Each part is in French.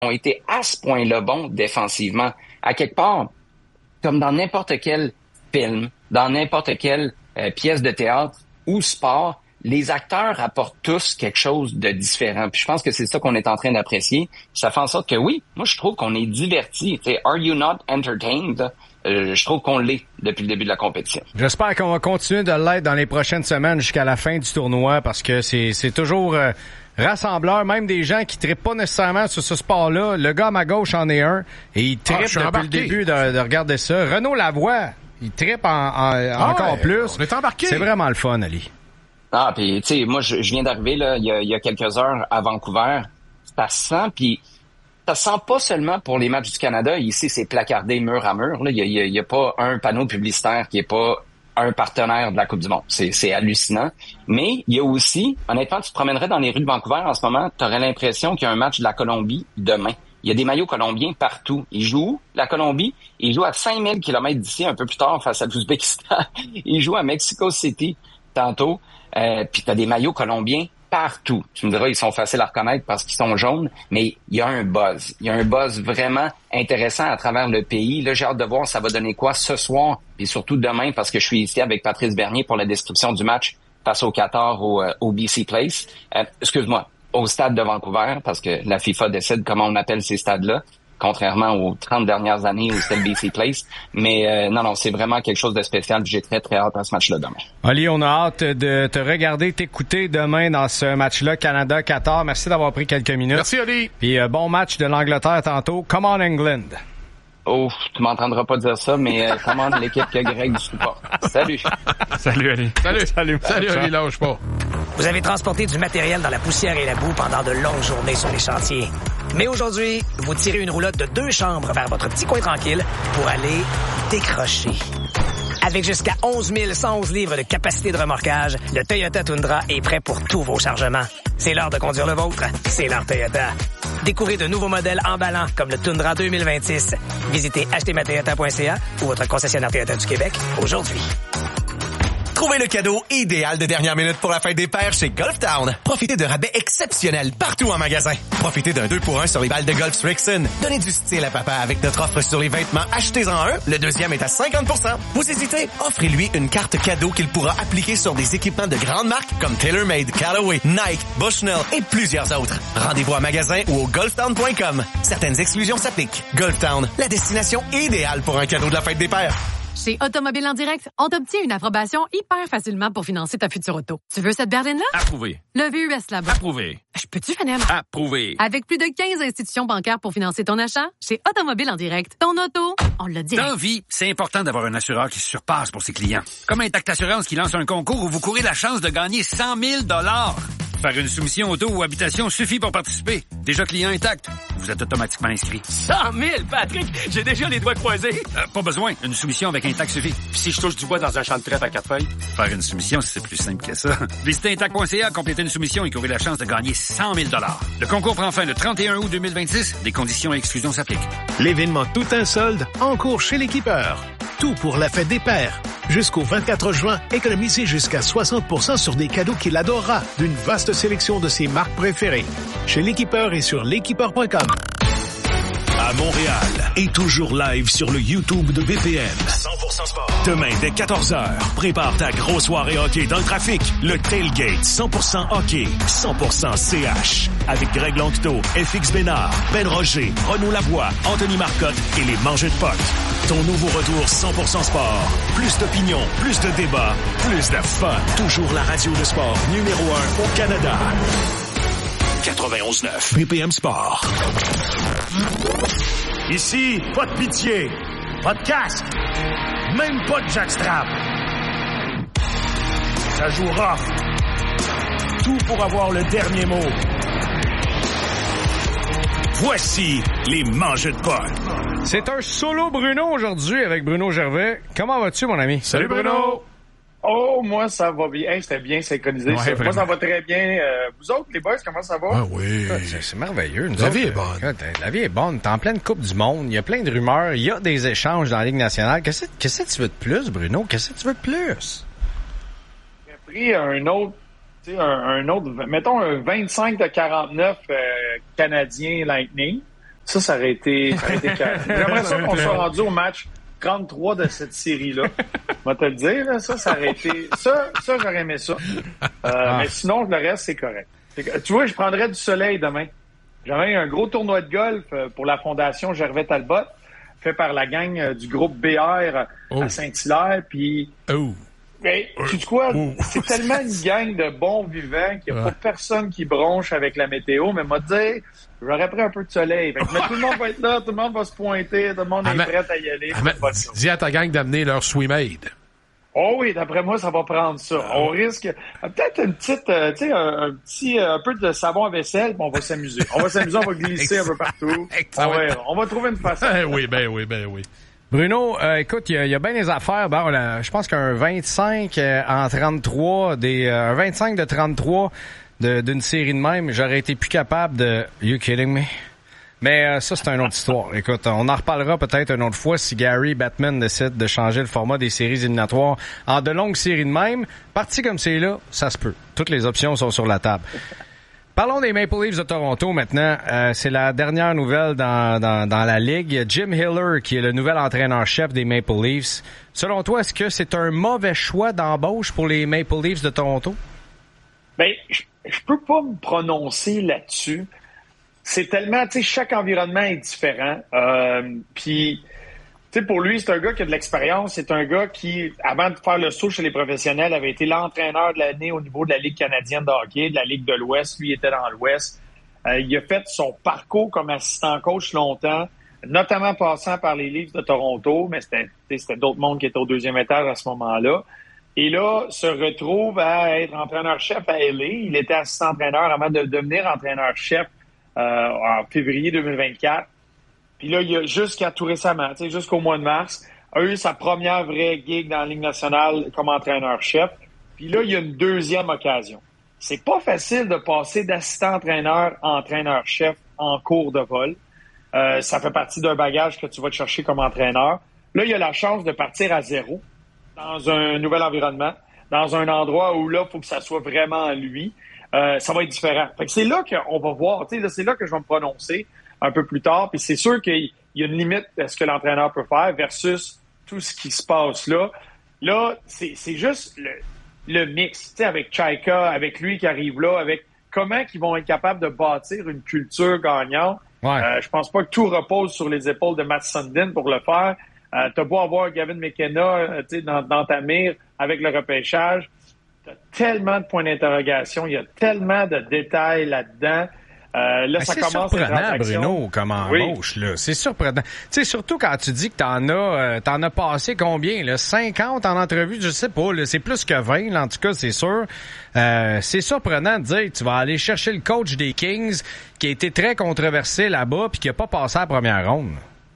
ont été à ce point-là bons défensivement. À quelque part, comme dans n'importe quel film, dans n'importe quelle pièce de théâtre ou sport, les acteurs apportent tous quelque chose de différent. Puis je pense que c'est ça qu'on est en train d'apprécier. Ça fait en sorte que oui, moi je trouve qu'on est diverti. Tu sais, are you not entertained? Je trouve qu'on l'est depuis le début de la compétition. J'espère qu'on va continuer de l'être dans les prochaines semaines jusqu'à la fin du tournoi parce que c'est toujours rassembleur, même des gens qui trippent pas nécessairement sur ce sport-là. Le gars à ma gauche en est un et il trippe depuis le début de regarder ça. Renaud Lavoie, il trippe encore plus. On est embarqué. C'est vraiment le fun, Ali. Ah, puis tu sais, moi je viens d'arriver là, il y a quelques heures à Vancouver. Ça se sent, puis ça sent pas seulement pour les matchs du Canada. Ici, c'est placardé mur à mur. Là, il y a pas un panneau publicitaire qui est pas un partenaire de la Coupe du Monde. C'est hallucinant. Mais il y a aussi, honnêtement, tu te promènerais dans les rues de Vancouver en ce moment, tu aurais l'impression qu'il y a un match de la Colombie demain. Il y a des maillots colombiens partout. Ils jouent où? La Colombie. Ils jouent à 5000 km d'ici, un peu plus tard, face à l'Ouzbékistan. Ils jouent à Mexico City tantôt. Puis t'as des maillots colombiens partout. Tu me diras, ils sont faciles à reconnaître parce qu'ils sont jaunes, mais il y a un buzz. Il y a un buzz vraiment intéressant à travers le pays. Là, j'ai hâte de voir ça va donner quoi ce soir et surtout demain parce que je suis ici avec Patrice Bernier pour la description du match face au Qatar au BC Place. Excuse-moi, au stade de Vancouver parce que la FIFA décide comment on appelle ces stades-là, contrairement aux 30 dernières années où c'était le BC Place. Mais non, c'est vraiment quelque chose de spécial. J'ai très, très hâte à ce match-là demain. Ali, on a hâte de te regarder, t'écouter demain dans ce match-là, Canada-Qatar. Merci d'avoir pris quelques minutes. Merci, Ali. Puis bon match de l'Angleterre tantôt. Come on, England. Oh, tu m'entendras pas dire ça, mais commande l'équipe que Greg supporte. Salut. Salut, Ali. Salut, Ali, lâche pas. Vous avez transporté du matériel dans la poussière et la boue pendant de longues journées sur les chantiers. Mais aujourd'hui, vous tirez une roulotte de 2 chambres vers votre petit coin tranquille pour aller décrocher. Avec jusqu'à 11 111 livres de capacité de remorquage, le Toyota Tundra est prêt pour tous vos chargements. C'est l'heure de conduire le vôtre. C'est l'heure Toyota. Découvrez de nouveaux modèles emballants comme le Tundra 2026. Visitez achetezmatoyota.ca ou votre concessionnaire Toyota du Québec aujourd'hui. Trouvez le cadeau idéal de dernière minute pour la fête des pères chez Golf Town. Profitez de rabais exceptionnels partout en magasin. Profitez d'un 2 pour 1 sur les balles de golf Strixon. Donnez du style à papa avec notre offre sur les vêtements. Achetez-en un, le deuxième est à 50%. Vous hésitez? Offrez-lui une carte cadeau qu'il pourra appliquer sur des équipements de grandes marques comme TaylorMade, Callaway, Nike, Bushnell et plusieurs autres. Rendez-vous en magasin ou au golftown.com. Certaines exclusions s'appliquent. Golf Town, la destination idéale pour un cadeau de la fête des pères. Chez Automobile en direct, on t'obtient une approbation hyper facilement pour financer ta future auto. Tu veux cette berline-là? Approuvé. Le VUS là-bas. Approuvé. Je peux-tu finir? Approuvé. Avec plus de 15 institutions bancaires pour financer ton achat, chez Automobile en direct, ton auto, on l'a dit. Dans vie, c'est important d'avoir un assureur qui se surpasse pour ses clients. Comme Intact Assurance qui lance un concours où vous courez la chance de gagner 100 000 $. Faire une soumission auto ou habitation suffit pour participer. Déjà client Intact, vous êtes automatiquement inscrit. 100 000, Patrick! J'ai déjà les doigts croisés. Pas besoin, une soumission avec Intact suffit. Puis si je touche du bois dans un champ de trèfle à 4 feuilles? Faire une soumission, c'est plus simple que ça. Visitez Intact.ca, complétez une soumission et courez la chance de gagner 100 000 $. Le concours prend fin le 31 août 2026. Des conditions et exclusions s'appliquent. L'événement Tout un solde en cours chez l'Équipeur. Tout pour la fête des pères. Jusqu'au 24 juin, économisez jusqu'à 60% sur des cadeaux qu'il adorera d'une vaste sélection de ses marques préférées. Chez l'Équipeur et sur l'équipeur.com. À Montréal et toujours live sur le YouTube de BPM. 100% sport. Demain dès 14h, prépare ta grosse soirée hockey dans le trafic. Le Tailgate 100% hockey, 100% CH. Avec Greg Lanctot, FX Bénard, Ben Roger, Renaud Lavoie, Anthony Marcotte et les Mangeux de Potes. Ton nouveau retour 100% sport. Plus d'opinion, plus de débats, plus de fun. Toujours la radio de sport numéro 1 au Canada. 91.9 BPM Sport. Ici, pas de pitié, pas de casque, même pas de jackstrap. Ça joue rough. Tout pour avoir le dernier mot. Voici les Mangeux de Potes. C'est un solo Bruno aujourd'hui avec Bruno Gervais. Comment vas-tu, mon ami? Salut, Bruno! Oh, moi, ça va bien. Hey, c'était bien synchronisé. Ouais, moi, ça va très bien. Vous autres, les boys, comment ça va? Ah oui. C'est merveilleux. La vie est bonne. La vie est bonne. T'es en pleine Coupe du Monde. Il y a plein de rumeurs. Il y a des échanges dans la Ligue nationale. Qu'est-ce que tu veux de plus, Bruno? Qu'est-ce que tu veux de plus? J'ai pris un autre, mettons un 25 de 49 Canadien Lightning. Ça aurait été calme. J'aimerais ça qu'on soit rendu au match 33 de cette série-là. On va te le dire, là, ça aurait été... Ça, j'aurais aimé ça. Mais sinon, le reste, c'est correct. Tu vois, je prendrais du soleil demain. J'avais un gros tournoi de golf pour la Fondation Gervais Talbot, fait par la gang du groupe BR à Saint-Hilaire, puis... Mais, tu sais quoi? C'est tellement une gang de bons vivants qu'il n'y a pas personne qui bronche avec la météo, mais m'a dit, j'aurais pris un peu de soleil. Mais tout le monde va être là, tout le monde va se pointer, tout le monde est prêt à y aller. Dis à ta gang d'amener leur Swimade. Oh oui, d'après moi, ça va prendre ça. On risque peut-être une petite, un peu de savon à vaisselle, puis on va s'amuser. On va glisser un peu partout. On va trouver une façon. Ben oui. Bruno, écoute, il y a bien des affaires. Bon, je pense qu'un 25 en 33, un 25 de 33 d'une série de même, j'aurais été plus capable de... You kidding me? Mais ça, c'est une autre histoire. Écoute, on en reparlera peut-être une autre fois si Gary Bettman décide de changer le format des séries éliminatoires en de longues séries de même. Parti comme c'est là, ça se peut. Toutes les options sont sur la table. Parlons des Maple Leafs de Toronto maintenant. C'est la dernière nouvelle dans la Ligue. Jim Hiller, qui est le nouvel entraîneur-chef des Maple Leafs. Selon toi, est-ce que c'est un mauvais choix d'embauche pour les Maple Leafs de Toronto? Ben, je peux pas me prononcer là-dessus. C'est tellement, tu sais, chaque environnement est différent. Puis, tu sais, pour lui, c'est un gars qui a de l'expérience. C'est un gars qui, avant de faire le saut chez les professionnels, avait été l'entraîneur de l'année au niveau de la Ligue canadienne de hockey, de la Ligue de l'Ouest. Lui, il était dans l'Ouest. Il a fait son parcours comme assistant coach longtemps, notamment passant par les Leafs de Toronto, mais c'était d'autres mondes qui étaient au deuxième étage à ce moment-là. Et là, se retrouve à être entraîneur-chef à LA. Il était assistant-entraîneur avant de devenir entraîneur-chef en février 2024. Puis là, il a jusqu'à tout récemment, jusqu'au mois de mars, a eu sa première vraie gig dans la Ligue nationale comme entraîneur-chef. Puis là, il y a une deuxième occasion. C'est pas facile de passer d'assistant-entraîneur à entraîneur-chef en cours de vol. Ça fait partie d'un bagage que tu vas te chercher comme entraîneur. Là, il a la chance de partir à zéro dans un nouvel environnement, dans un endroit où là, il faut que ça soit vraiment lui. Ça va être différent. Fait que c'est là qu'on va voir, c'est là que je vais me prononcer un peu plus tard. Puis c'est sûr qu'il y a une limite à ce que l'entraîneur peut faire versus tout ce qui se passe là. Là, c'est juste le mix, avec Chaika, avec lui qui arrive là, avec comment ils vont être capables de bâtir une culture gagnante. Je pense pas que tout repose sur les épaules de Matt Sundin pour le faire. T'as beau avoir Gavin McKenna dans ta mire avec le repêchage. T'as tellement de points d'interrogation, il y a tellement de détails là-dedans. Là, ça commence surprenant, Bruno, comme embauche, là. C'est surprenant. Tu sais, surtout quand tu dis que t'en as passé combien, là? 50 en entrevue, je sais pas, là. C'est plus que 20, là, en tout cas, c'est sûr. C'est surprenant de dire que tu vas aller chercher le coach des Kings, qui a été très controversé là-bas, puis qui a pas passé à la première ronde.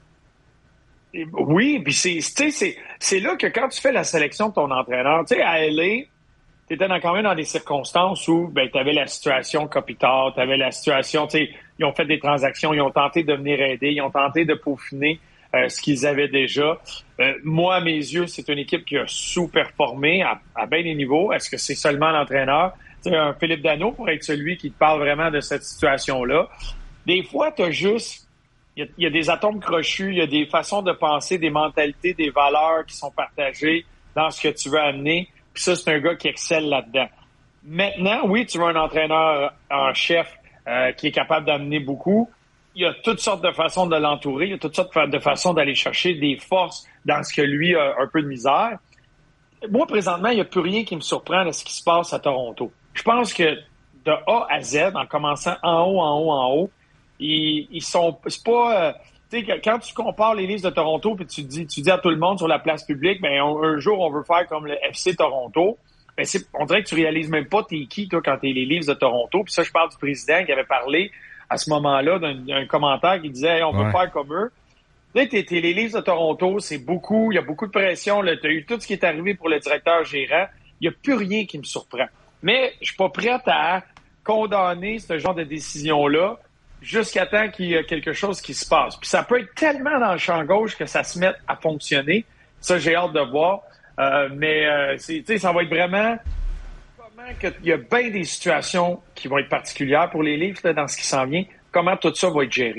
Oui, puis c'est là que quand tu fais la sélection de ton entraîneur, tu sais, à LA, t'étais quand même dans des circonstances où tu avais la situation Kopitar, tu avais la situation, tu sais, ils ont fait des transactions, ils ont tenté de venir aider, ils ont tenté de peaufiner ce qu'ils avaient déjà. Moi, à mes yeux, c'est une équipe qui a sous-performé à bien des niveaux. Est-ce que c'est seulement l'entraîneur? Tu sais, un Philippe Danault pourrait être celui qui te parle vraiment de cette situation-là. Des fois, t'as juste... Il y a des atomes crochus, il y a des façons de penser, des mentalités, des valeurs qui sont partagées dans ce que tu veux amener. Puis ça, c'est un gars qui excelle là-dedans. Maintenant, oui, tu veux un entraîneur en chef qui est capable d'amener beaucoup. Il y a toutes sortes de façons de l'entourer. Il y a toutes sortes de façons d'aller chercher des forces dans ce que lui a un peu de misère. Moi, présentement, il n'y a plus rien qui me surprend de ce qui se passe à Toronto. Je pense que de A à Z, en commençant en haut, ils sont... C'est pas... tu sais, quand tu compares les Leafs de Toronto puis tu dis à tout le monde sur la place publique, un jour, on veut faire comme le FC Toronto. On dirait que tu réalises même pas t'es qui, toi, quand t'es les Leafs de Toronto. Puis ça, je parle du président qui avait parlé à ce moment-là d'un commentaire qui disait hey, on veut faire comme eux. Là, t'es les Leafs de Toronto, c'est beaucoup, il y a beaucoup de pression. T'as eu tout ce qui est arrivé pour le directeur gérant. Il n'y a plus rien qui me surprend. Mais je suis pas prête à condamner ce genre de décision-là jusqu'à temps qu'il y ait quelque chose qui se passe. Puis ça peut être tellement dans le champ gauche que ça se mette à fonctionner. Ça, j'ai hâte de voir. Mais ça va être vraiment qu'il y a bien des situations qui vont être particulières pour les Leafs là, dans ce qui s'en vient. Comment tout ça va être géré?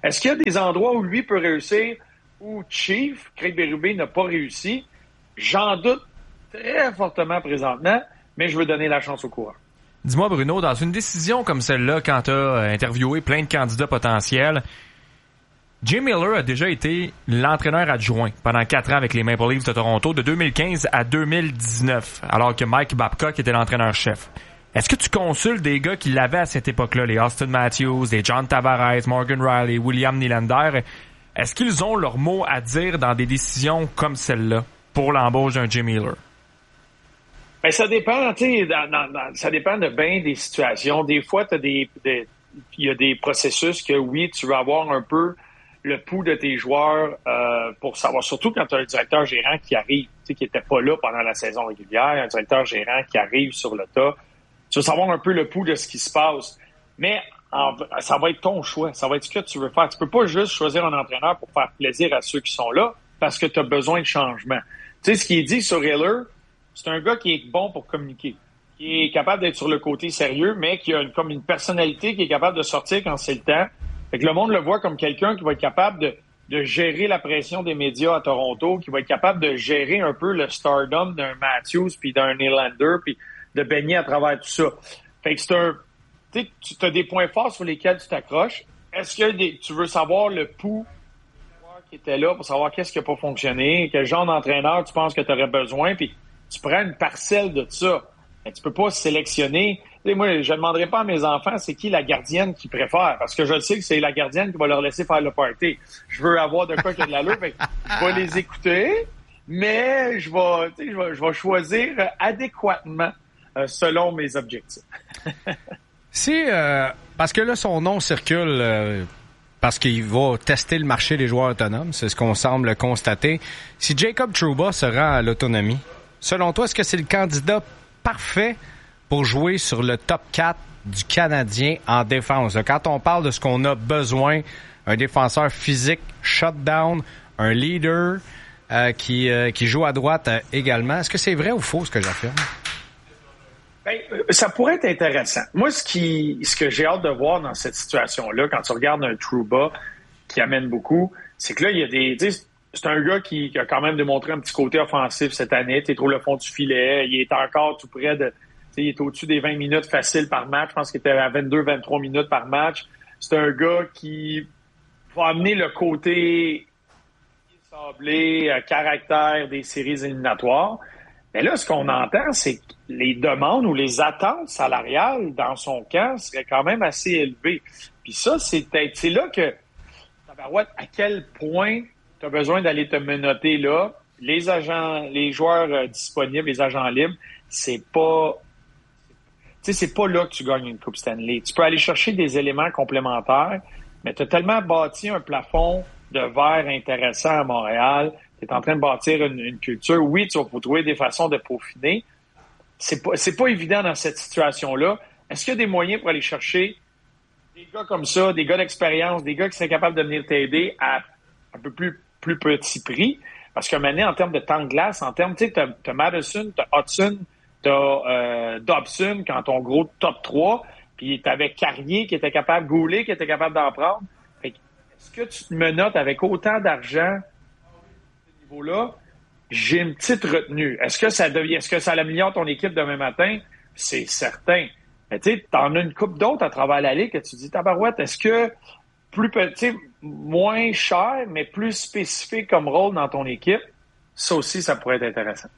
Est-ce qu'il y a des endroits où lui peut réussir, où Chief, Craig Berube, n'a pas réussi? J'en doute très fortement présentement, mais je veux donner la chance au coureur. Dis-moi, Bruno, dans une décision comme celle-là, quand tu as interviewé plein de candidats potentiels, Jim Miller a déjà été l'entraîneur adjoint pendant 4 ans avec les Maple Leafs de Toronto, de 2015 à 2019, alors que Mike Babcock était l'entraîneur-chef. Est-ce que tu consultes des gars qui l'avaient à cette époque-là, les Austin Matthews, les John Tavares, Morgan Riley, William Nylander? Est-ce qu'ils ont leur mot à dire dans des décisions comme celle-là pour l'embauche d'un Jim Miller? Ben, ça dépend, tu sais, ça dépend de bien des situations. Des fois, il y a des processus que oui, tu vas avoir un peu le pouls de tes joueurs pour savoir, surtout quand tu as un directeur gérant qui arrive, tu sais, qui n'était pas là pendant la saison régulière, un directeur gérant qui arrive sur le tas. Tu vas savoir un peu le pouls de ce qui se passe. Mais ça va être ton choix. Ça va être ce que tu veux faire. Tu peux pas juste choisir un entraîneur pour faire plaisir à ceux qui sont là parce que tu as besoin de changement. Tu sais, ce qui est dit sur Hiller, c'est un gars qui est bon pour communiquer, qui est capable d'être sur le côté sérieux, mais qui a comme une personnalité qui est capable de sortir quand c'est le temps. Fait que le monde le voit comme quelqu'un qui va être capable de gérer la pression des médias à Toronto, qui va être capable de gérer un peu le stardom d'un Matthews puis d'un Nylander, puis de baigner à travers tout ça. Fait que tu as des points forts sur lesquels tu t'accroches. Est-ce que tu veux savoir le pouls du joueur qui était là pour savoir qu'est-ce qui n'a pas fonctionné, quel genre d'entraîneur tu penses que tu aurais besoin, puis tu prends une parcelle de ça. Mais tu peux pas sélectionner. Tu sais, moi, je ne demanderai pas à mes enfants c'est qui la gardienne qu'ils préfèrent, parce que je sais que c'est la gardienne qui va leur laisser faire le party. Je veux avoir de quoi qu'il y a de l'allure, fait que je vais les écouter, mais je vais choisir adéquatement selon mes objectifs. Parce que là, son nom circule parce qu'il va tester le marché des joueurs autonomes, c'est ce qu'on semble constater. Si Jacob Trouba se rend à l'autonomie, selon toi, est-ce que c'est le candidat parfait pour jouer sur le top 4 du Canadien en défense? Quand on parle de ce qu'on a besoin, un défenseur physique, shutdown, un leader qui joue à droite également, est-ce que c'est vrai ou faux ce que j'affirme? Ben, ça pourrait être intéressant. Moi, ce que j'ai hâte de voir dans cette situation-là, quand tu regardes un Trouba qui amène beaucoup, c'est que là, il y a c'est un gars qui a quand même démontré un petit côté offensif cette année. Tu trouves le fond du filet. Il est encore tout près de... Il est au-dessus des 20 minutes faciles par match. Je pense qu'il était à 22-23 minutes par match. C'est un gars qui va amener le côté sablé, caractère des séries éliminatoires. Mais là, ce qu'on entend, c'est que les demandes ou les attentes salariales dans son camp seraient quand même assez élevées. Puis ça, c'est là que, à quel point tu as besoin d'aller te menotter là. Les agents, les joueurs disponibles, les agents libres, c'est pas là que tu gagnes une Coupe Stanley. Tu peux aller chercher des éléments complémentaires, mais tu as tellement bâti un plafond de verre intéressant à Montréal. Tu es en train de bâtir une culture. Oui, tu vas trouver des façons de peaufiner. C'est pas évident dans cette situation-là. Est-ce qu'il y a des moyens pour aller chercher des gars comme ça, des gars d'expérience, des gars qui seraient capables de venir t'aider à un peu plus petit prix? Parce que maintenant, en termes de temps de glace, en termes, tu sais, t'as Madison, t'as Hudson, t'as Dobson quand ton gros top 3, puis t'avais Carrier qui était capable, Goulet qui était capable d'en prendre. Fait que, est-ce que tu te menottes avec autant d'argent là, j'ai une petite retenue. Est-ce que ça améliore ton équipe demain matin? C'est certain. Mais tu sais, t'en as une couple d'autres à travers la ligue que tu dis, tabarouette, est-ce que plus petit, moins cher, mais plus spécifique comme rôle dans ton équipe? Ça aussi, ça pourrait être intéressant.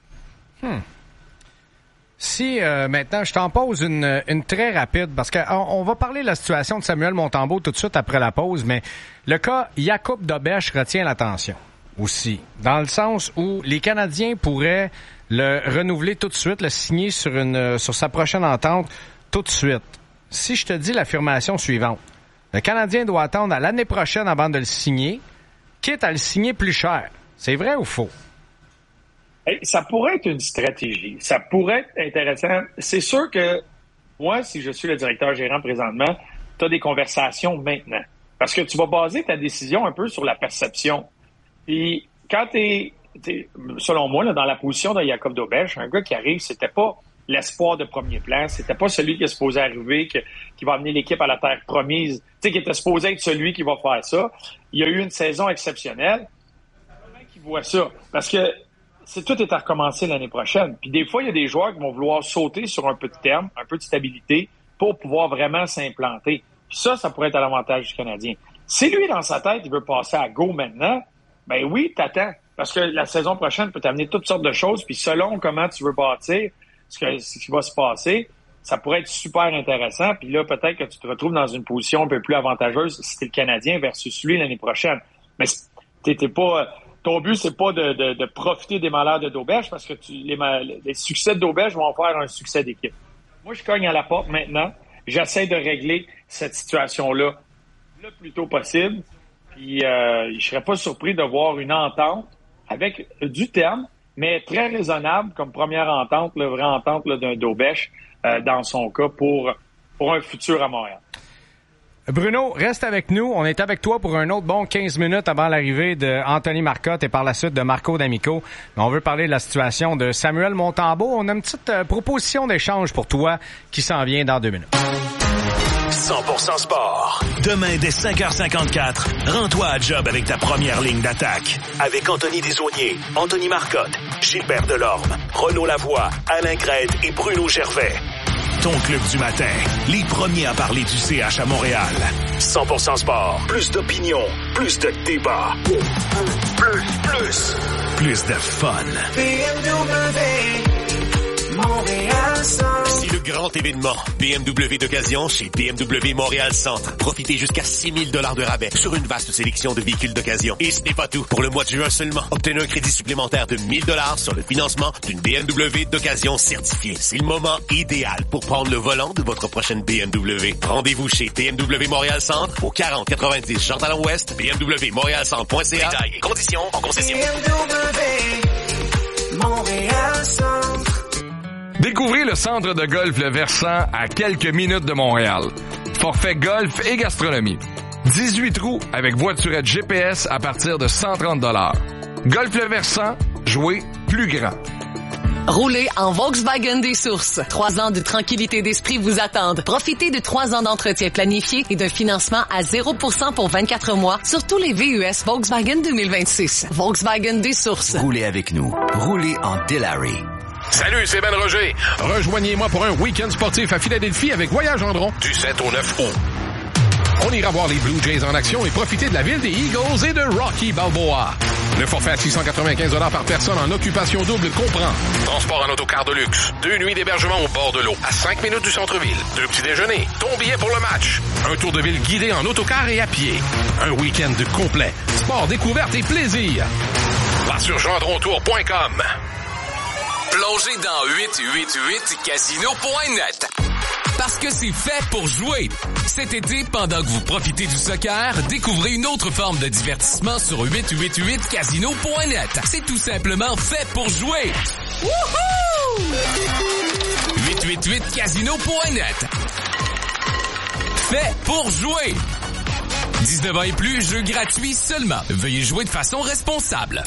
Si maintenant, je t'en pose une très rapide, parce qu'on va parler de la situation de Samuel Montembeault tout de suite après la pause, mais le cas Jakub Dobeš retient l'attention aussi, dans le sens où les Canadiens pourraient le renouveler tout de suite, le signer sur sa prochaine entente tout de suite. Si je te dis l'affirmation suivante, le Canadien doit attendre à l'année prochaine avant de le signer, quitte à le signer plus cher. C'est vrai ou faux? Ça pourrait être une stratégie. Ça pourrait être intéressant. C'est sûr que moi, si je suis le directeur gérant présentement, tu as des conversations maintenant. Parce que tu vas baser ta décision un peu sur la perception. Puis quand t'es selon moi, là, dans la position de Jakub Dobeš, un gars qui arrive, c'était pas l'espoir de premier plan. C'était pas celui qui est supposé arriver, qui va amener l'équipe à la terre promise. Tu sais, qui était supposé être celui qui va faire ça. Il y a eu une saison exceptionnelle. Qui voit ça. Parce que tout est à recommencer l'année prochaine. Puis des fois, il y a des joueurs qui vont vouloir sauter sur un peu de terme, un peu de stabilité pour pouvoir vraiment s'implanter. Puis ça pourrait être à l'avantage du Canadien. Si lui, dans sa tête, il veut passer à go maintenant, ben oui, t'attends. Parce que la saison prochaine peut t'amener toutes sortes de choses. Puis selon comment tu veux bâtir ce qui va se passer, ça pourrait être super intéressant. Puis là, peut-être que tu te retrouves dans une position un peu plus avantageuse si t'es le Canadien versus lui l'année prochaine. Mais t'es pas... Ton but, c'est pas de profiter des malheurs de Dauberge parce que les succès de Dauberge vont faire un succès d'équipe. Moi, je cogne à la porte maintenant. J'essaie de régler cette situation-là le plus tôt possible. Puis, je serais pas surpris de voir une entente avec du terme, mais très raisonnable comme première entente, la vraie entente là, d'un Dauberge dans son cas pour un futur à Montréal. Bruno, reste avec nous. On est avec toi pour un autre bon 15 minutes avant l'arrivée de Anthony Marcotte et par la suite de Marco D'Amico. On veut parler de la situation de Samuel Montembeault. On a une petite proposition d'échange pour toi qui s'en vient dans 2 minutes. 100% sport. Demain, dès 5h54, rends-toi à job avec ta première ligne d'attaque. Avec Anthony Desaulniers, Anthony Marcotte, Gilbert Delorme, Renaud Lavoie, Alain Crête et Bruno Gervais. Ton club du matin, les premiers à parler du CH à Montréal. 100% sport, plus d'opinion, plus de débat. Plus de fun. C'est le grand événement BMW d'occasion chez BMW Montréal Centre. Profitez jusqu'à 6 000 $ de rabais sur une vaste sélection de véhicules d'occasion. Et ce n'est pas tout. Pour le mois de juin seulement, obtenez un crédit supplémentaire de 1 000 $ sur le financement d'une BMW d'occasion certifiée. C'est le moment idéal pour prendre le volant de votre prochaine BMW. Rendez-vous chez BMW Montréal Centre au 4090 Jean-Talon-Ouest, bmwmontrealcentre.ca. Détails et conditions en concession. BMW Montréal Centre. Découvrez le centre de golf Le Versant à quelques minutes de Montréal. Forfait golf et gastronomie. 18 trous avec voiturette GPS à partir de 130 $. Golf Le Versant, jouez plus grand. Roulez en Volkswagen des Sources. 3 ans de tranquillité d'esprit vous attendent. Profitez de 3 ans d'entretien planifié et d'un financement à 0% pour 24 mois sur tous les VUS Volkswagen 2026. Volkswagen des Sources. Roulez avec nous. Roulez en Delary. Salut, c'est Ben Roger. Rejoignez-moi pour un week-end sportif à Philadelphie avec Voyage Gendron du 7 au 9 août. On ira voir les Blue Jays en action et profiter de la ville des Eagles et de Rocky Balboa. Le forfait à 695 $ par personne en occupation double comprend transport en autocar de luxe, 2 nuits d'hébergement au bord de l'eau, à 5 minutes du centre-ville, 2 petits déjeuners, ton billet pour le match, un tour de ville guidé en autocar et à pied, un week-end complet, sport, découverte et plaisir. Va sur gendrontour.com. Plongez dans 888casino.net. Parce que c'est fait pour jouer. Cet été, pendant que vous profitez du soccer, découvrez une autre forme de divertissement sur 888casino.net. C'est tout simplement fait pour jouer. Wouhou! 888casino.net. Fait pour jouer. 19 ans et plus, jeu gratuit seulement. Veuillez jouer de façon responsable.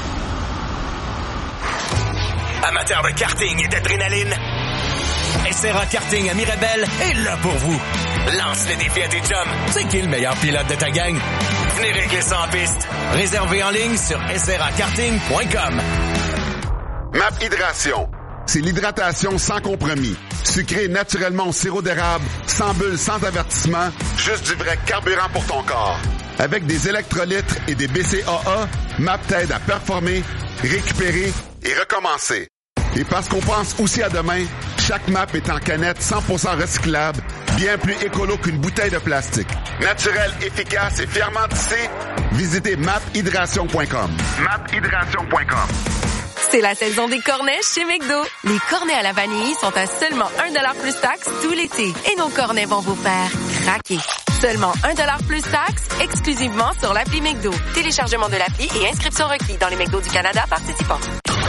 Amateurs de karting et d'adrénaline, SRA Karting à Mirabel est là pour vous. Lance le défi à tes chums. C'est qui le meilleur pilote de ta gang? Venez régler ça en piste. Réservé en ligne sur srakarting.com. MAP Hydration. C'est l'hydratation sans compromis. Sucré naturellement au sirop d'érable, sans bulles, sans avertissement, juste du vrai carburant pour ton corps. Avec des électrolytes et des BCAA, MAP t'aide à performer, récupérer et recommencer. Et parce qu'on pense aussi à demain, chaque MAP est en canette 100% recyclable, bien plus écolo qu'une bouteille de plastique. Naturel, efficace et fièrement tissé, visitez maphydration.com. maphydration.com. C'est la saison des cornets chez McDo. Les cornets à la vanille sont à seulement 1$ plus taxe tout l'été. Et nos cornets vont vous faire craquer. Seulement 1$ plus taxe, exclusivement sur l'appli McDo. Téléchargement de l'appli et inscription requis dans les McDo du Canada participants.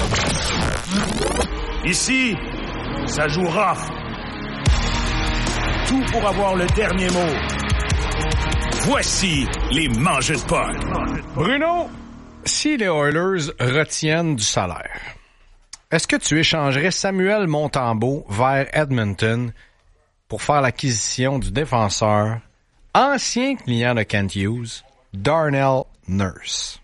Ici, ça joue rough. Tout pour avoir le dernier mot. Voici les mangeux de Paul. Bruno, si les Oilers retiennent du salaire, est-ce que tu échangerais Samuel Montembeault vers Edmonton pour faire l'acquisition du défenseur, ancien client de Kent Hughes, Darnell Nurse?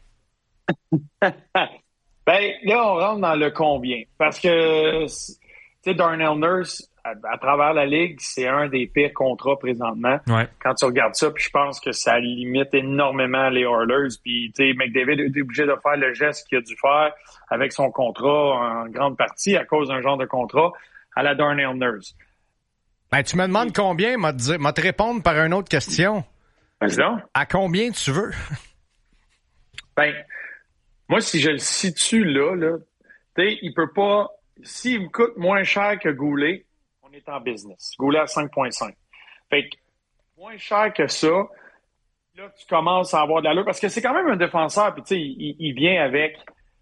Ben, là, on rentre dans le combien. Parce que, tu sais, Darnell Nurse, à travers la Ligue, c'est un des pires contrats présentement. Ouais. Quand tu regardes ça, puis je pense que ça limite énormément les Oilers. Puis, tu sais, McDavid est obligé de faire le geste qu'il a dû faire avec son contrat en grande partie à cause d'un genre de contrat à la Darnell Nurse. Ben, tu me demandes combien, m'a te répondre par une autre question. Vas-y donc. À combien tu veux? Ben, moi, si je le situe là, tu sais, il peut pas... S'il me coûte moins cher que Goulet, on est en business. Goulet à 5,5. Fait que, moins cher que ça, là, tu commences à avoir de l'allure. Parce que c'est quand même un défenseur, puis tu sais, il vient avec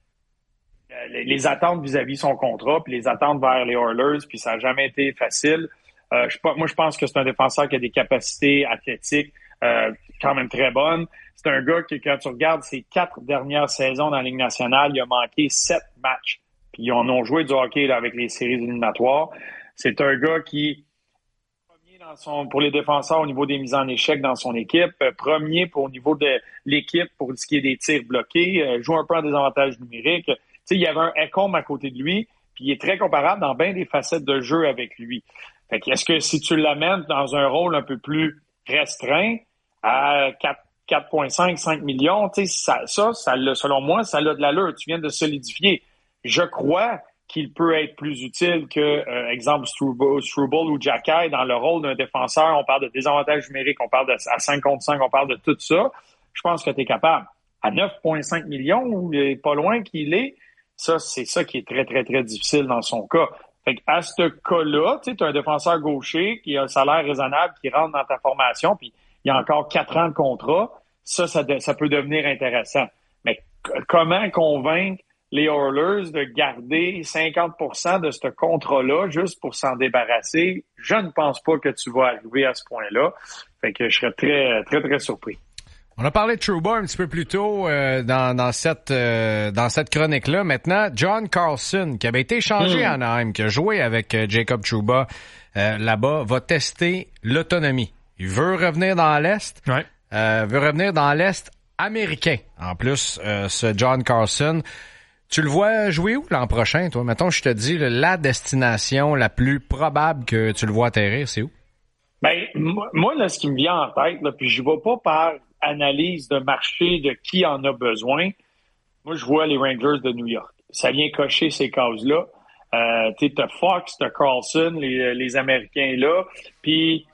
les attentes vis-à-vis son contrat, puis les attentes vers les Oilers, puis ça n'a jamais été facile. Moi, je pense que c'est un défenseur qui a des capacités athlétiques quand même très bonnes. C'est un gars qui, quand tu regardes ses 4 dernières saisons dans la Ligue nationale, il a manqué 7 matchs. Puis ils en ont joué du hockey là, avec les séries éliminatoires. C'est un gars qui premier pour les défenseurs au niveau des mises en échec dans son équipe, premier au niveau de l'équipe pour ce qui est des tirs bloqués, joue un peu en désavantage numérique. Tu sais, il y avait un Ekholm à côté de lui, puis il est très comparable dans bien des facettes de jeu avec lui. Fait que est-ce que si tu l'amènes dans un rôle un peu plus restreint à 4,5, 5 millions, tu sais, ça selon moi, ça a de l'allure. Tu viens de solidifier. Je crois qu'il peut être plus utile que, exemple, Struble ou Jacky dans le rôle d'un défenseur. On parle de désavantage numérique, on parle à 5 contre 5, on parle de tout ça. Je pense que tu es capable. À 9,5 millions, ou pas loin qu'il est, ça, c'est ça qui est très, très, très difficile dans son cas. Fait qu'à ce cas-là, tu as un défenseur gaucher qui a un salaire raisonnable, qui rentre dans ta formation, puis il y a encore 4 ans de contrat. Ça peut devenir intéressant. Mais comment convaincre les Oilers de garder 50% de ce contrat-là juste pour s'en débarrasser? Je ne pense pas que tu vas arriver à ce point-là. Fait que je serais très, très, très surpris. On a parlé de Trouba un petit peu plus tôt dans cette chronique-là. Maintenant, John Carlson, qui avait été échangé à Anaheim, qui a joué avec Jacob Trouba là-bas, va tester l'autonomie. Il veut revenir dans l'Est. Ouais. Veut revenir dans l'Est américain. En plus, ce John Carlson, tu le vois jouer où l'an prochain, toi? Mettons, je te dis, la destination la plus probable que tu le vois atterrir, c'est où? Ben, moi, là, ce qui me vient en tête, là, puis je ne vais pas par analyse de marché de qui en a besoin. Moi, je vois les Rangers de New York. Ça vient cocher ces cases-là. T'as Fox, t'as Carlson, les Américains là. Puis,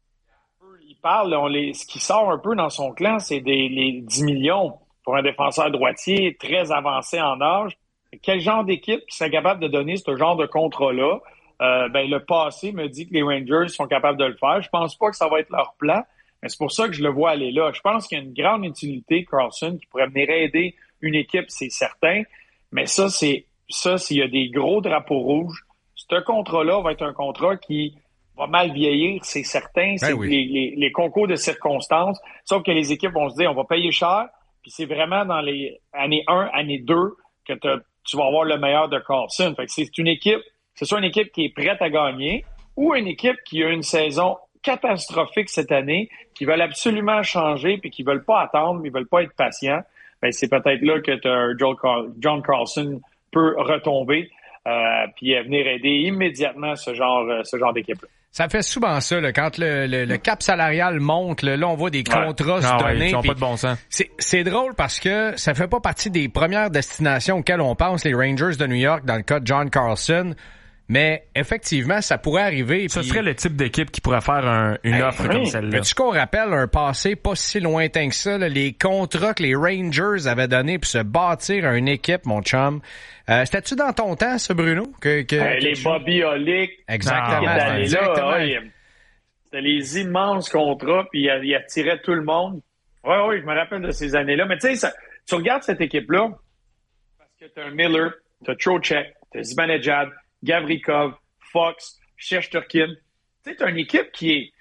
il parle, ce qui sort un peu dans son clan, c'est les 10 millions pour un défenseur droitier très avancé en âge. Quel genre d'équipe qui serait capable de donner ce genre de contrat-là? Le passé me dit que les Rangers sont capables de le faire. Je pense pas que ça va être leur plan, mais c'est pour ça que je le vois aller là. Je pense qu'il y a une grande utilité, Carlson, qui pourrait venir aider une équipe, c'est certain. Mais s'il y a des gros drapeaux rouges, ce contrat-là va être un contrat qui va mal vieillir, c'est certain. C'est les concours de circonstances. Sauf que les équipes vont se dire, on va payer cher, puis c'est vraiment dans les années 1, année 2 que tu vas avoir le meilleur de Carlson. Fait que c'est une équipe, c'est soit une équipe qui est prête à gagner ou une équipe qui a une saison catastrophique cette année, qui veulent absolument changer puis qui veulent pas attendre, mais ils veulent pas être patients. Ben, c'est peut-être là que John Carlson peut retomber puis venir aider immédiatement ce genre d'équipe-là. Ça fait souvent ça, là, quand le cap salarial monte, là, on voit des contrats se donner. Ils n'ont pas de bon sens. C'est drôle parce que ça fait pas partie des premières destinations auxquelles on pense, les Rangers de New York, dans le cas de John Carlson. Mais effectivement, ça pourrait arriver. Ce serait le type d'équipe qui pourrait faire une offre comme celle-là. Veux-tu qu'on rappelle un passé pas si lointain que ça, là, les contrats que les Rangers avaient donnés pour se bâtir une équipe, mon chum. C'était-tu dans ton temps, ça, Bruno? Les Bobby Olick. Exactement. C'était les immenses contrats, puis il attirait tout le monde. Oui, je me rappelle de ces années-là. Mais tu sais, tu regardes cette équipe-là, parce que t'as un Miller, t'as Trocheck, t'as Zibanejad, Gavrikov, Fox, Shesterkin. Tu sais, t'as une équipe qui est...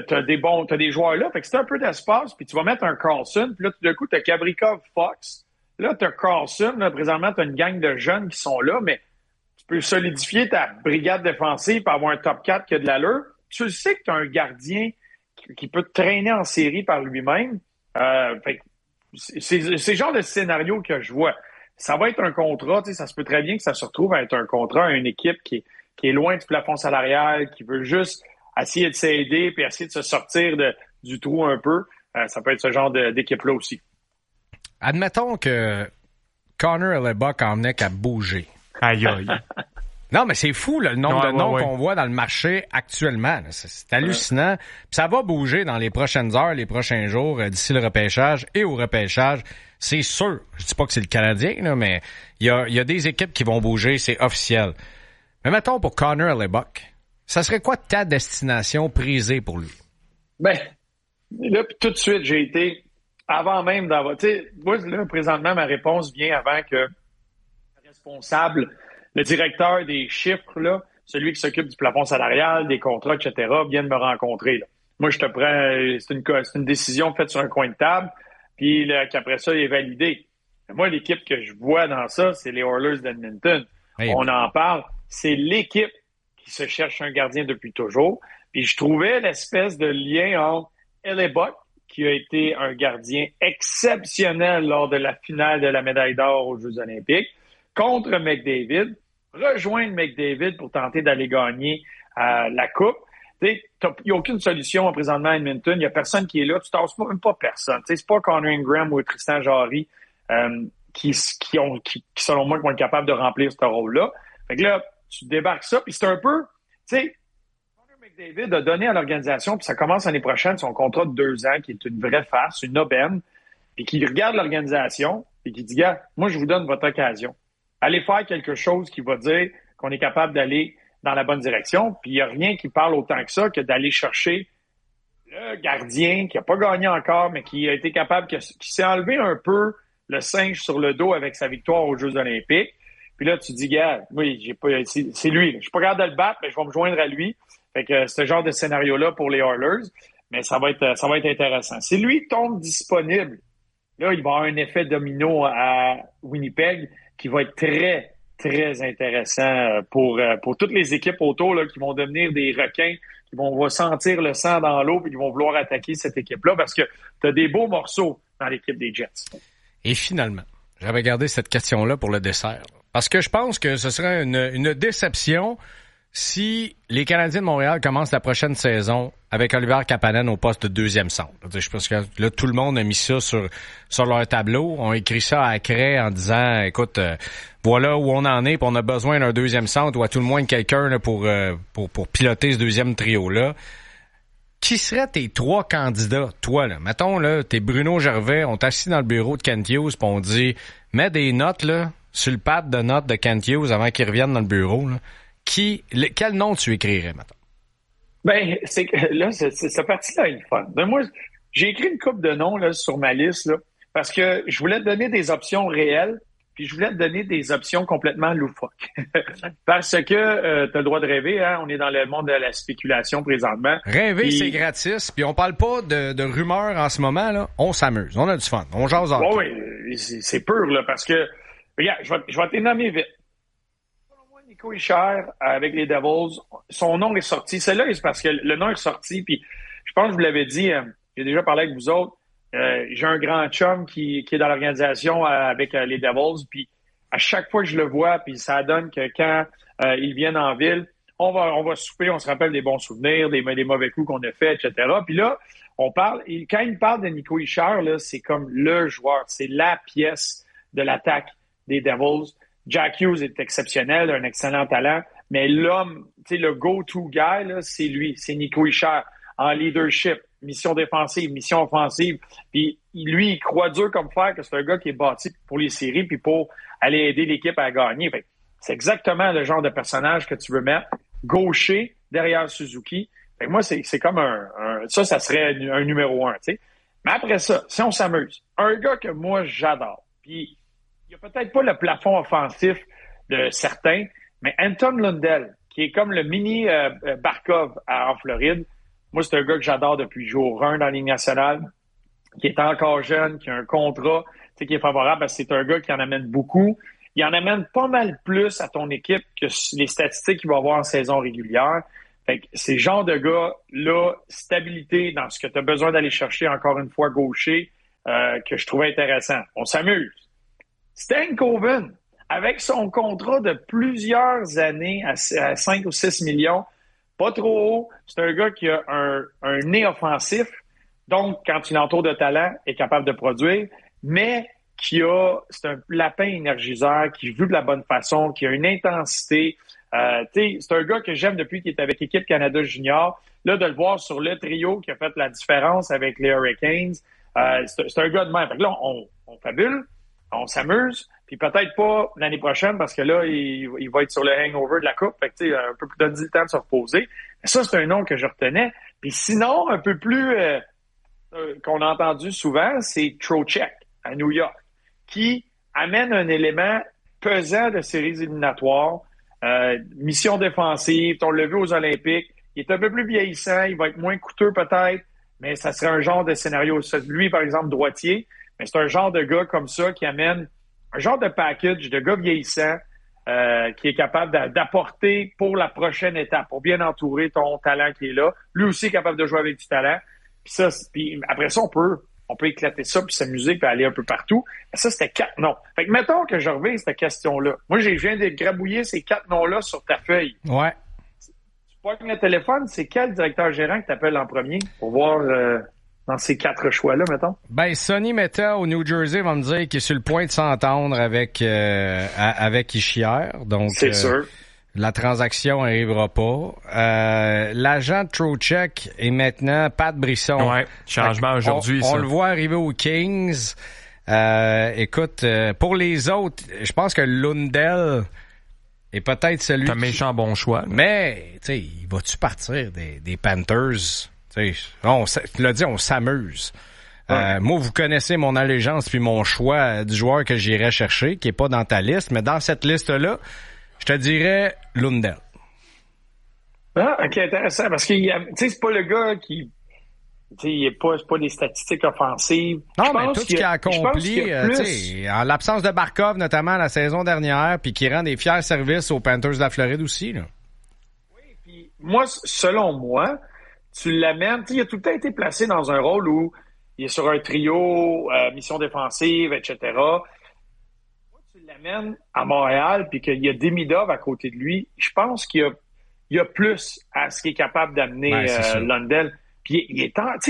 T'as des joueurs là, fait que c'est un peu d'espace, puis tu vas mettre un Carlson, puis là, tout d'un coup, t'as Gavrikov, Fox, Là, tu as Carlson, là, présentement, tu as une gang de jeunes qui sont là, mais tu peux solidifier ta brigade défensive pour avoir un top 4 qui a de l'allure. Tu le sais que tu as un gardien qui peut te traîner en série par lui-même. C'est le genre de scénario que je vois. Ça va être un contrat, tu sais, ça se peut très bien que ça se retrouve à être un contrat à une équipe qui est loin du plafond salarial, qui veut juste essayer de s'aider puis essayer de se sortir du trou un peu. Ça peut être ce genre d'équipe-là aussi. Admettons que Connor Hellebuyck en venait qu'à bouger. Aïe, aïe. Non, mais c'est fou le nombre de noms qu'on voit dans le marché actuellement. C'est hallucinant. Puis ça va bouger dans les prochaines heures, les prochains jours, d'ici le repêchage et au repêchage. C'est sûr. Je dis pas que c'est le Canadien, là, mais il y a des équipes qui vont bouger, c'est officiel. Mais mettons pour Connor Hellebuyck, ça serait quoi ta destination prisée pour lui? Ben, là, tout de suite, j'ai été, avant même d'avoir... Tu sais, moi, là, présentement, ma réponse vient avant que le responsable, le directeur des chiffres, là, celui qui s'occupe du plafond salarial, des contrats, etc., vienne me rencontrer. Là. Moi, je te prends... C'est une décision faite sur un coin de table, puis qu'après ça, il est validé. Moi, l'équipe que je vois dans ça, c'est les Oilers d'Edmonton. Hey, on en parle. C'est l'équipe qui se cherche un gardien depuis toujours. Puis je trouvais l'espèce de lien entre Hellebuyck, qui a été un gardien exceptionnel lors de la finale de la médaille d'or aux Jeux olympiques, contre McDavid, rejoindre McDavid pour tenter d'aller gagner la Coupe. Il n'y a aucune solution présentement à Edmonton. Il n'y a personne qui est là. Tu ne tasses même pas personne. C'est pas Connor Ingram ou Tristan Jarry qui, selon moi, vont être capables de remplir ce rôle-là. Fait que là, tu débarques ça, puis c'est un peu... Tu sais, Connor McDavid a donné à l'organisation, puis ça commence l'année prochaine, son contrat de 2 ans, qui est une vraie farce, une aubaine, puis qui regarde l'organisation, et qui dit, gars, moi, je vous donne votre occasion. Allez faire quelque chose qui va dire qu'on est capable d'aller dans la bonne direction, puis il n'y a rien qui parle autant que ça que d'aller chercher le gardien qui n'a pas gagné encore, mais qui a été capable, qui s'est enlevé un peu le singe sur le dos avec sa victoire aux Jeux olympiques. Puis là, tu dis, gars, oui, c'est lui. Je suis pas capable de le battre, mais je vais me joindre à lui. Fait que ce genre de scénario-là pour les Oilers, mais ça va être intéressant. Si lui tombe disponible, là, il va avoir un effet domino à Winnipeg qui va être très, très intéressant pour toutes les équipes autour là, qui vont devenir des requins, qui vont sentir le sang dans l'eau et qui vont vouloir attaquer cette équipe-là parce que tu as des beaux morceaux dans l'équipe des Jets. Et finalement, j'avais gardé cette question-là pour le dessert. Parce que je pense que ce serait une déception si les Canadiens de Montréal commencent la prochaine saison avec Oliver Kapanen au poste de deuxième centre. Je pense que là, tout le monde a mis ça sur leur tableau. On a écrit ça à craie en disant, écoute, voilà où on en est, puis on a besoin d'un deuxième centre ou à tout le moins quelqu'un là, pour piloter ce deuxième trio-là. Qui seraient tes 3 candidats, toi, là? Mettons, là, t'es Bruno Gervais, on t'assit dans le bureau de Kent Hughes, puis on dit, mets des notes, là, sur le pad de notes de Kent Hughes avant qu'il revienne dans le bureau, là. Quel nom tu écrirais, maintenant? Ben, cette partie-là est fun. Ben, moi, j'ai écrit une couple de noms, là, sur ma liste, là, parce que je voulais te donner des options réelles, puis je voulais te donner des options complètement loufoques. Parce que t'as le droit de rêver, hein. On est dans le monde de la spéculation présentement. Rêver, c'est gratis, puis on parle pas de rumeurs en ce moment, là. On s'amuse, on a du fun, on jase en tout. Oui, c'est pur, là, parce que, regarde, je vais te les nommer vite. Nico Hischier avec les Devils, son nom est sorti. Celle-là, c'est parce que le nom est sorti, puis je pense que je vous l'avais dit, j'ai déjà parlé avec vous autres, j'ai un grand chum qui est dans l'organisation avec les Devils, puis à chaque fois que je le vois, puis ça donne que quand ils viennent en ville, on va souper, on se rappelle des bons souvenirs, des mauvais coups qu'on a fait, etc. Puis là, on parle, et quand il parle de Nico Hischier, là, c'est comme le joueur, c'est la pièce de l'attaque des Devils. Jack Hughes est exceptionnel, un excellent talent, mais l'homme, tu sais, le go-to guy, là, c'est lui, c'est Nico Hischier, en leadership, mission défensive, mission offensive. Puis lui, il croit dur comme fer que c'est un gars qui est bâti pour les séries puis pour aller aider l'équipe à gagner. Fait, c'est exactement le genre de personnage que tu veux mettre, gaucher derrière Suzuki. Fait que moi, c'est comme ça serait un numéro 1, tu sais. Mais après ça, si on s'amuse, un gars que moi, j'adore, puis il n'y a peut-être pas le plafond offensif de certains, mais Anton Lundell, qui est comme le mini Barkov en Floride, moi, c'est un gars que j'adore depuis jour 1 dans la Ligue nationale, qui est encore jeune, qui a un contrat. qui est favorable parce que c'est un gars qui en amène beaucoup. Il en amène pas mal plus à ton équipe que les statistiques qu'il va avoir en saison régulière. Fait que ces genres de gars-là, stabilité dans ce que tu as besoin d'aller chercher, encore une fois, gaucher, que je trouvais intéressant. On s'amuse. Stankoven, avec son contrat de plusieurs années à 5 ou 6 millions, pas trop haut, c'est un gars qui a un nez offensif, donc quand tu l'entoures de talent, est capable de produire, mais c'est un lapin énergiseur qui joue de la bonne façon, qui a une intensité. C'est un gars que j'aime depuis qu'il est avec Équipe Canada Junior. Là, de le voir sur le trio qui a fait la différence avec les Hurricanes, c'est un gars de même. Fait que là, on fabule, on s'amuse, puis peut-être pas l'année prochaine parce que là, il va être sur le hangover de la Coupe. Fait que, un peu plus donne le temps de se reposer. Mais ça, c'est un nom que je retenais. Puis sinon, un peu plus qu'on a entendu souvent, c'est Trocheck à New York, qui amène un élément pesant de séries éliminatoires, mission défensive, on l'a vu aux Olympiques, il est un peu plus vieillissant, il va être moins coûteux peut-être, mais ça serait un genre de scénario. Lui, par exemple, droitier, mais c'est un genre de gars comme ça qui amène un genre de package de gars vieillissants qui est capable d'apporter pour la prochaine étape, pour bien entourer ton talent qui est là. Lui aussi est capable de jouer avec du talent. Puis après ça, on peut éclater ça, puis s'amuser, puis aller un peu partout. Mais ça, c'était 4 noms. Fait que mettons que je reviens cette question-là. Moi, je viens de grabouiller ces 4 noms-là sur ta feuille. Ouais. Tu pognes le téléphone, c'est quel directeur gérant que t'appelles en premier pour voir dans ces 4 choix-là, mettons? Ben, Sonny Meta au New Jersey va me dire qu'il est sur le point de s'entendre avec Ischier. Donc, c'est sûr. La transaction n'arrivera pas. L'agent de Trocheck est maintenant Pat Brisson. Ouais, changement aujourd'hui. On le voit arriver aux Kings. Écoute, pour les autres, je pense que Lundell est peut-être celui. C'est un méchant bon choix. Mais, tu sais, il va-tu partir des Panthers? Tu l'as dit, on s'amuse. Ouais. Moi, vous connaissez mon allégeance puis mon choix du joueur que j'irais chercher, qui est pas dans ta liste, mais dans cette liste-là, je te dirais Lundell. Ah, ok, intéressant, parce que c'est pas le gars qui, c'est pas des statistiques offensives. Non, mais tout ce qu'il a accompli, en l'absence de Barkov, notamment la saison dernière, puis qui rend des fiers services aux Panthers de la Floride aussi, là. Oui, puis moi, selon moi, tu l'amènes, il a tout le temps été placé dans un rôle où il est sur un trio, mission défensive, etc. Tu l'amènes à Montréal puis qu'il y a Demidov à côté de lui, je pense qu'il y a plus à ce qu'il est capable d'amener Lundell. Puis il est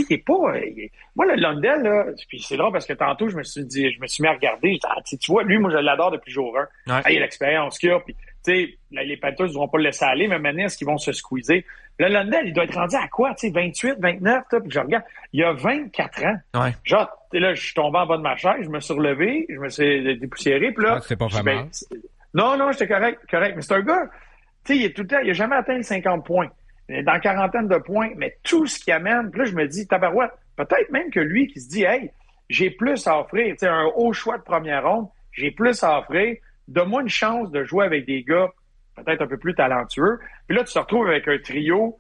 moi le Lundell là, puis c'est drôle parce que tantôt je me suis mis à regarder, tu vois, lui moi je l'adore depuis jour 1. Il a l'expérience qu'il a, puis les Panthers ne vont pas le laisser aller, mais maintenant est-ce qu'ils vont se squeezer? Le Lundell, il doit être rendu à quoi? 28, 29, puis je regarde, il a 24 ans. Ouais. Genre, là, je suis tombé en bas de ma chaise, je me suis relevé, je me suis dépoussiéré, puis là... c'est pas mal. Non, j'étais correct, mais c'est un gars, il a jamais atteint les 50 points. Il est dans quarantaine de points, mais tout ce qu'il amène, puis là, je me dis, tabarouette, peut-être même que lui qui se dit, hey, j'ai plus à offrir, un haut choix de première ronde, j'ai plus à offrir, donne-moi une chance de jouer avec des gars peut-être un peu plus talentueux. Puis là, tu te retrouves avec un trio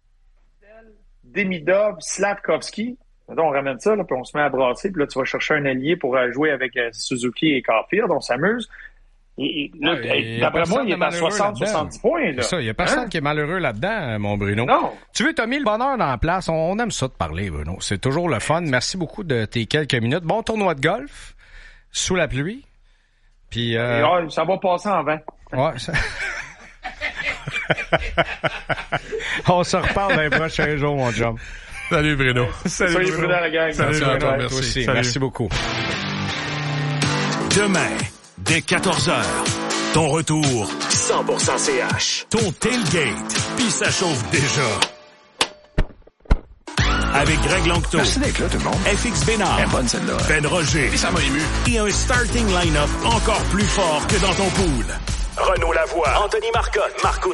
Demidov, Slavkovski. On ramène ça, là, puis on se met à brasser. Puis là, tu vas chercher un allié pour jouer avec Suzuki et Caulfield. On s'amuse. Et là, d'après moi, il est à 60-70 points. Là. C'est ça, il n'y a personne qui est malheureux là-dedans, mon Bruno. Non. Tu veux, t'as mis le bonheur dans la place. On aime ça de parler, Bruno. C'est toujours le fun. Merci beaucoup de tes quelques minutes. Bon tournoi de golf, sous la pluie. Puis, ça va passer en vent. Ouais, ça... On se reparle dans les prochains jours, mon chum. Salut, Bruno. Salut Bruno, la gang. Salut, Bruno. Merci. Merci beaucoup. Demain, dès 14h, ton retour 100% CH. Ton tailgate, puis ça chauffe déjà. Avec Greg Langto. Merci d'être là, tout le monde. FX Bénard. Elle est bonne, celle-là. Ben Roger. Et ça m'a ému. Et un starting line-up encore plus fort que dans ton pool. Renaud Lavoie. Anthony Marcotte. Marco